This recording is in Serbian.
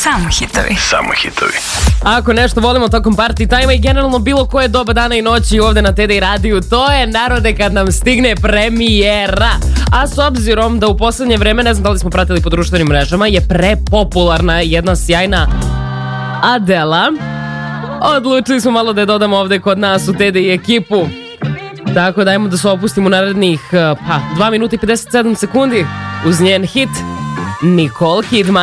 Samo hitovi. Samo hitovi. Ako nešto volimo tokom party time i generalno bilo koje doba dana i noći ovde na TD radiju, to je, narode, kad nam stigne premijera. A s obzirom da u poslednje vreme, ne znam da li smo pratili po društvenim mrežama, je prepopularna jedna sjajna Adela, odlučili smo malo da je dodamo ovde kod nas u TD ekipu. Tako da ajmo da se opustimo u narednih 2 minuta i 57 sekundi uz njen hit Nicole Kidman.